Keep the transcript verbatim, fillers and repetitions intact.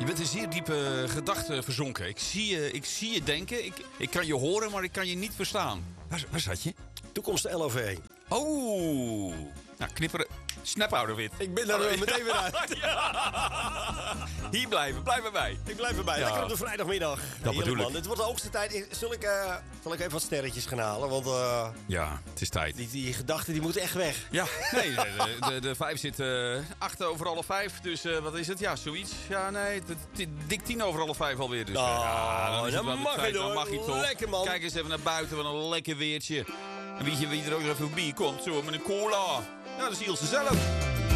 bent een zeer diepe gedachte verzonken. Ik zie je, ik zie je denken. Ik, ik kan je horen, maar ik kan je niet verstaan. Waar, waar zat je? Toekomst L O V. Oh. Nou, knipperen. Snap out of it. Ik ben daar oh, meteen weer uit. Ja. Hier blijven, blijf erbij. Ik blijf erbij. Ja. Lekker op de vrijdagmiddag. Dat bedoel ik. Man. Het wordt de hoogste tijd. Zal ik, uh, zal ik even wat sterretjes gaan halen? Want uh, ja, het is tijd. Die, die gedachten die moeten echt weg. Ja, nee, de, de, de vijf zit uh, acht over alle vijf. Dus uh, wat is het? Ja, zoiets. Ja, nee, dik tien over alle vijf alweer. Dus, oh, ja, dan, dan, dan mag tijd, je dan mag je toch. Lekker, man. Kijk eens even naar buiten, wat een lekker weertje. En weet je wie er ook even voorbij komt? Zo met een cola. Nou, dat is Ilse zelf.